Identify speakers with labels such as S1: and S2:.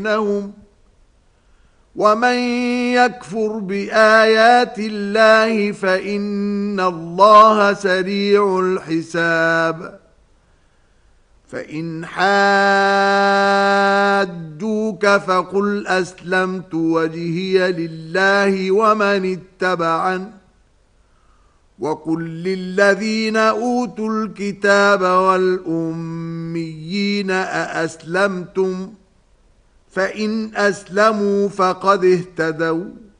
S1: ومن يكفر بآيات الله فإن الله سريع الحساب فإن حاجوك فقل أسلمت وجهي لله ومن اتبعن وقل للذين أوتوا الكتاب والأميين أأسلمتم فإن أسلموا فقد اهتدوا